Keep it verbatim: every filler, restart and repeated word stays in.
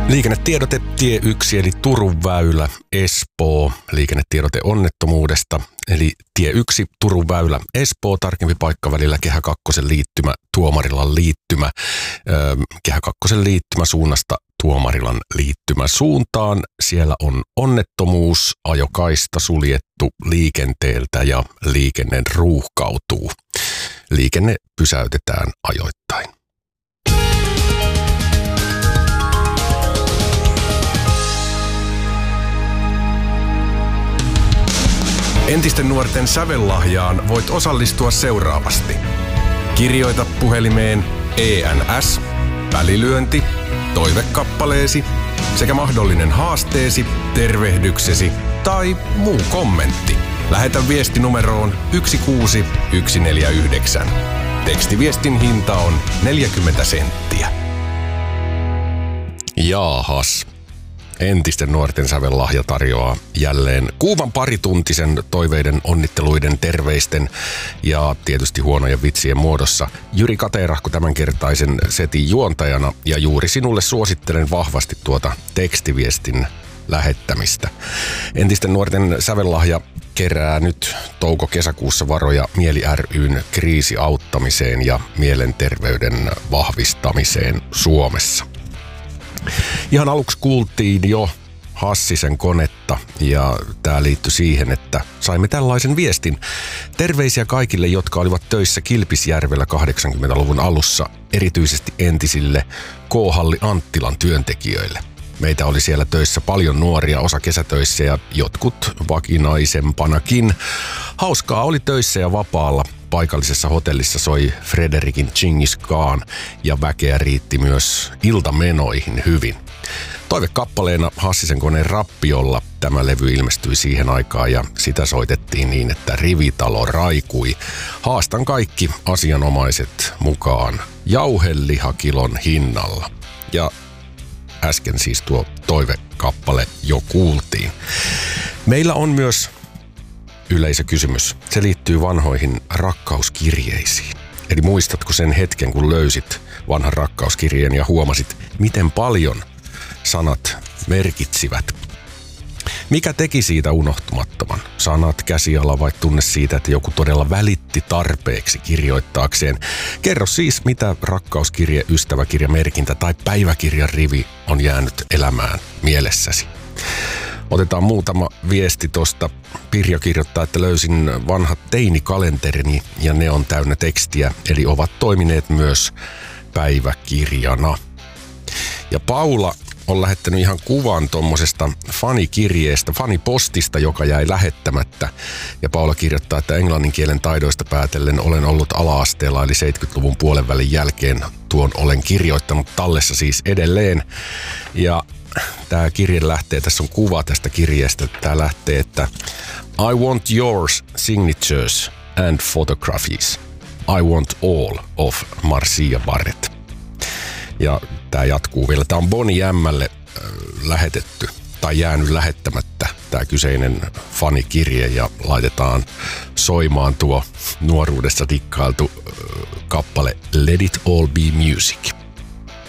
Liikennetiedote tie yksi eli Turun väylä Espoo. Liikennetiedote onnettomuudesta eli tie yksi Turun väylä Espoo. Tarkempi paikka välillä Kehä kakkosen liittymä Tuomarilan liittymä. Öö, Kehä kakkosen liittymä suunnasta Tuomarilan liittymä suuntaan. Siellä on onnettomuus, ajokaista suljettu liikenteeltä ja liikenne ruuhkautuu. Liikenne pysäytetään ajoittain. Entisten nuorten sävellahjaan voit osallistua seuraavasti. Kirjoita puhelimeen E N S, välilyönti, toivekappaleesi sekä mahdollinen haasteesi, tervehdyksesi tai muu kommentti. Lähetä viesti numeroon yksi kuusi yksi neljä yhdeksän. Tekstiviestin hinta on neljäkymmentä senttiä. Jaahas. Entisten nuorten sävellahja tarjoaa jälleen kuuman parituntisen toiveiden, onnitteluiden, terveisten ja tietysti huonojen vitsien muodossa Jyri Katerahko tämänkertaisen setin juontajana, ja juuri sinulle suosittelen vahvasti tuota tekstiviestin lähettämistä. Entisten nuorten sävellahja kerää nyt touko-kesäkuussa varoja Mieli ry:n kriisiauttamiseen ja mielenterveyden vahvistamiseen Suomessa. Ihan aluksi kuultiin jo Hassisen konetta, ja tämä liittyi siihen, että saimme tällaisen viestin. Terveisiä kaikille, jotka olivat töissä Kilpisjärvellä kahdeksankymmentäluvun alussa, erityisesti entisille K-halli Anttilan työntekijöille. Meitä oli siellä töissä paljon nuoria, osa kesätöissä ja jotkut vakinaisempanakin. Hauskaa oli töissä ja vapaalla. Paikallisessa hotellissa soi Frederikin Chingis Khan ja väkeä riitti myös iltamenoihin hyvin. Toivekappaleena Hassisen koneen Rappiolla tämä levy ilmestyi siihen aikaan ja sitä soitettiin niin, että rivitalo raikui. Haastan kaikki asianomaiset mukaan jauhelihakilon hinnalla. Ja äsken siis tuo toivekappale jo kuultiin. Meillä on myös yleisökysymys. Se liittyy vanhoihin rakkauskirjeisiin. Eli muistatko sen hetken, kun löysit vanhan rakkauskirjeen ja huomasit, miten paljon sanat merkitsivät? Mikä teki siitä unohtumattoman? Sanat, käsiala vai tunne siitä, että joku todella välitti tarpeeksi kirjoittaakseen? Kerro siis, mitä rakkauskirje, ystäväkirja, merkintä tai päiväkirjan rivi on jäänyt elämään mielessäsi. Otetaan muutama viesti tosta. Pirjo kirjoittaa, että löysin vanhat teinikalenterini ja ne on täynnä tekstiä, eli ovat toimineet myös päiväkirjana. Ja Paula on lähettänyt ihan kuvan tommosesta fanikirjeestä, fanipostista, joka jäi lähettämättä. Ja Paula kirjoittaa, että englannin kielen taidoista päätellen olen ollut ala-asteella, eli seitsemänkymmentäluvun puolen välin jälkeen tuon olen kirjoittanut tallessa siis edelleen. Ja tämä kirje lähtee, tässä on kuva tästä kirjeestä. Tämä lähtee, että I want yours signatures and photographies. I want all of Marcia Barrett. Ja tämä jatkuu vielä. Tämä on Bonnie M:lle äh, lähetetty tai jäänyt lähettämättä tämä kyseinen fanikirje ja laitetaan soimaan tuo nuoruudessa dikkailtu äh, kappale Let It All Be Music.